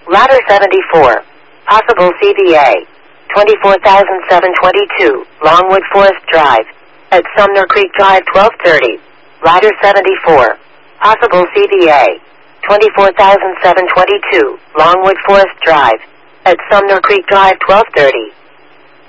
Ladder 74. Possible CVA. 24,722. Longwood Forest Drive. At Sumner Creek Drive 1230. Ladder 74. Possible CVA. 24,722. Longwood Forest Drive. At Sumner Creek Drive 1230.